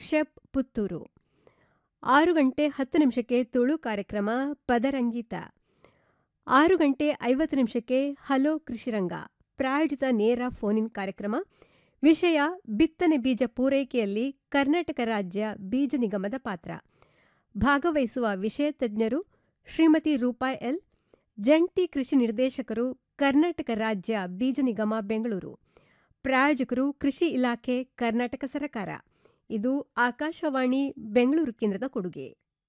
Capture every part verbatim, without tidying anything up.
ಕಶ್ಯಪ್ ಪುತ್ತೂರು. ಆರು ಗಂಟೆ ಹತ್ತು ನಿಮಿಷಕ್ಕೆ ತುಳು ಕಾರ್ಯಕ್ರಮ ಪದರಂಗೀತ. ಆರು ಗಂಟೆ ಐವತ್ತು ನಿಮಿಷಕ್ಕೆ ಹಲೋ ಕೃಷಿರಂಗ ಪ್ರಾಯೋಜಿತ ನೇರ ಫೋನ್ ಕಾರ್ಯಕ್ರಮ. ವಿಷಯ ಬಿತ್ತನೆ ಬೀಜ ಪೂರೈಕೆಯಲ್ಲಿ ಕರ್ನಾಟಕ ರಾಜ್ಯ ಬೀಜ ನಿಗಮದ ಪಾತ್ರ. ಭಾಗವಹಿಸುವ ವಿಷಯ ತಜ್ಞರು ಶ್ರೀಮತಿ ರೂಪಾ ಎಲ್, ಜಂಟಿ ಕೃಷಿ ನಿರ್ದೇಶಕರು, ಕರ್ನಾಟಕ ರಾಜ್ಯ ಬೀಜ ನಿಗಮ ಬೆಂಗಳೂರು. ಪ್ರಾಯೋಜಕರು ಕೃಷಿ ಇಲಾಖೆ, ಕರ್ನಾಟಕ ಸರ್ಕಾರ. ಇದು ಆಕಾಶವಾಣಿ ಬೆಂಗಳೂರು ಕೇಂದ್ರದ ಕೊಡುಗೆ.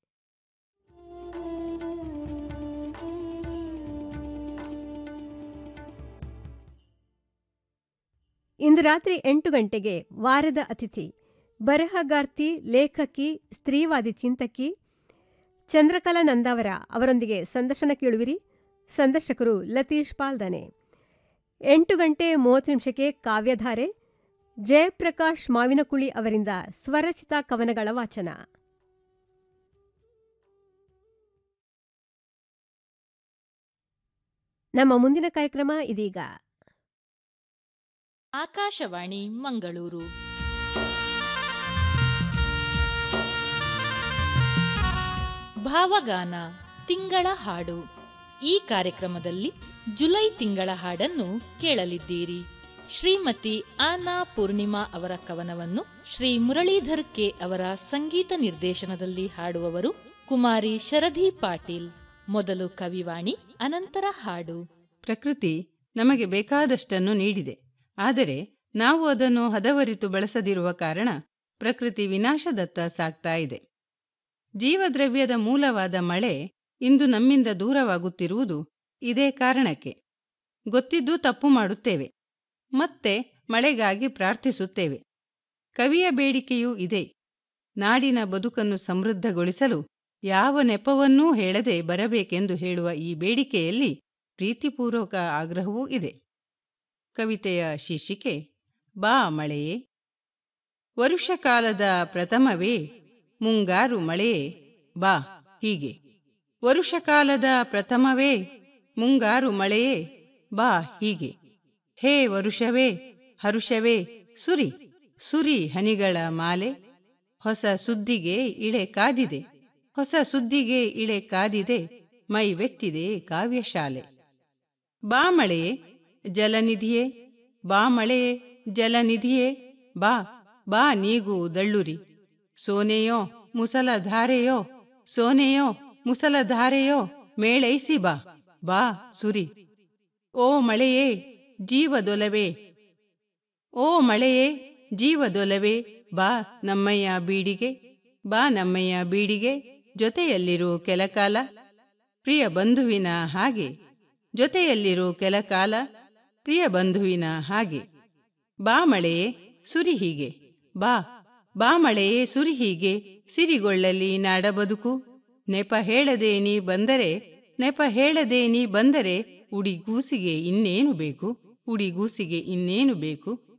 ಇಂದು ರಾತ್ರಿ ಎಂಟು ಗಂಟೆಗೆ ವಾರದ ಅತಿಥಿ ಬರಹಗಾರ್ತಿ, ಲೇಖಕಿ, ಸ್ತ್ರೀವಾದಿ ಚಿಂತಕಿ ಚಂದ್ರಕಲಾ ನಂದಾವರ ಅವರೊಂದಿಗೆ ಸಂದರ್ಶನ ಕೇಳುವಿರಿ. ಸಂದರ್ಶಕರು ಲತೀಶ್ ಪಾಲ್ದನೆ. ಎಂಟು ಗಂಟೆ ಮೂವತ್ತು ನಿಮಿಷಕ್ಕೆ ಕಾವ್ಯಧಾರೆ, ಜಯಪ್ರಕಾಶ್ ಮಾವಿನಕುಳಿ ಅವರಿಂದ ಸ್ವರಚಿತ ಕವನಗಳ ವಾಚನ. ನಮ್ಮ ಮುಂದಿನ ಕಾರ್ಯಕ್ರಮ ಇದೀಗ. ಆಕಾಶವಾಣಿ ಮಂಗಳೂರು. ಭಾವಗಾನ ತಿಂಗಳ ಹಾಡು. ಈ ಕಾರ್ಯಕ್ರಮದಲ್ಲಿ ಜುಲೈ ತಿಂಗಳ ಹಾಡನ್ನು ಕೇಳಲಿದ್ದೀರಿ. ಶ್ರೀಮತಿ ಆನಾ ಪೂರ್ಣಿಮಾ ಅವರ ಕವನವನ್ನು ಶ್ರೀ ಮುರಳೀಧರ್ ಕೆ ಅವರ ಸಂಗೀತ ನಿರ್ದೇಶನದಲ್ಲಿ ಹಾಡುವವರು ಕುಮಾರಿ ಶರಧಿ ಪಾಟೀಲ್. ಮೊದಲು ಕವಿವಾಣಿ, ಅನಂತರ ಹಾಡು. ಪ್ರಕೃತಿ ನಮಗೆ ಬೇಕಾದಷ್ಟನ್ನು ನೀಡಿದೆ. ಆದರೆ ನಾವು ಅದನ್ನು ಹದವರಿತು ಬಳಸದಿರುವ ಕಾರಣ ಪ್ರಕೃತಿ ವಿನಾಶದತ್ತ ಸಾಗ್ತಾ ಇದೆ. ಜೀವದ್ರವ್ಯದ ಮೂಲವಾದ ಮಳೆ ಇಂದು ನಮ್ಮಿಂದ ದೂರವಾಗುತ್ತಿರುವುದು ಇದೇ ಕಾರಣಕ್ಕೆ. ಗೊತ್ತಿದ್ದು ತಪ್ಪು ಮಾಡುತ್ತೇವೆ, ಮತ್ತೆ ಮಳೆಗಾಗಿ ಪ್ರಾರ್ಥಿಸುತ್ತೇವೆ. ಕವಿಯ ಬೇಡಿಕೆಯೂ ಇದೆ. ನಾಡಿನ ಬದುಕನ್ನು ಸಮೃದ್ಧಗೊಳಿಸಲು ಯಾವ ನೆಪವನ್ನೂ ಹೇಳದೆ ಬರಬೇಕೆಂದು ಹೇಳುವ ಈ ಬೇಡಿಕೆಯಲ್ಲಿ ಪ್ರೀತಿಪೂರ್ವಕ ಆಗ್ರಹವೂ ಇದೆ. ಕವಿತೆಯ ಶೀರ್ಷಿಕೆ ಬಾ ಮಳೆಯೇ. ವರುಷಕಾಲದ ಪ್ರಥಮವೇ ಮುಂಗಾರು ಮಳೆಯೇ ಬಾ ಹೀಗೆ. ವರುಷಕಾಲದ ಪ್ರಥಮವೇ ಮುಂಗಾರು ಮಳೆಯೇ ಬಾ ಹೀಗೆ. ಹೇ ವರುಷವೇ ಹರುಷವೇ ಸುರಿ ಸುರಿ ಹನಿಗಳ ಮಾಲೆ. ಹೊಸ ಸುದ್ದಿಗೆ ಇಳೆ ಕಾದಿದೆ, ಹೊಸ ಸುದ್ದಿಗೆ ಇಳೆ ಕಾದಿದೆ, ಮೈವೆತ್ತಿದೆ ಕಾವ್ಯಶಾಲೆ. ಬಾ ಮಳೆಯೇ ಜಲನಿಧಿಯೇ, ಬಾ ಮಳೆಯೇ ಜಲನಿಧಿಯೇ, ಬಾ ಬಾ ನೀಗೂ ದಳ್ಳುರಿ. ಸೋನೆಯೋ ಮುಸಲಧಾರೆಯೋ, ಸೋನೆಯೋ ಮುಸಲಧಾರೆಯೋ ಮೇಳೈಸಿ ಬಾ ಬಾ ಸುರಿ. ಓ ಮಳೆಯೇ ಜೀವದೊಲವೇ, ಓ ಮಳೆಯೇ ಜೀವದೊಲವೇ, ಬಾ ನಮ್ಮಯ್ಯ ಬೀಡಿಗೆ, ಬಾ ನಮ್ಮಯ್ಯ ಬೀಡಿಗೆ. ಜೊತೆಯಲ್ಲಿರು ಕೆಲಕಾಲ ಪ್ರಿಯ ಬಂಧುವಿನ ಹಾಗೆ, ಜೊತೆಯಲ್ಲಿರು ಕೆಲಕಾಲ ಪ್ರಿಯ ಬಂಧುವಿನ ಹಾಗೆ. ಬಾ ಮಳೆಯೇ ಸುರಿ ಹೀಗೆ, ಬಾ ಬಾ ಮಳೆಯೇ ಸುರಿ ಹೀಗೆ. ಸಿರಿಗೊಳ್ಳಲಿ ನಾಡ ಬದುಕು. ನೆಪ ಹೇಳದೆ ನೀ ಬಂದರೆ, ನೆಪ ಹೇಳದೆ ನೀ ಬಂದರೆ, ಉಡಿಗೂಸಿಗೆ ಇನ್ನೇನು ಬೇಕು, ಉಡಿಗೂಸಿಗೆ ಇನ್ನೇನು ಬೇಕು.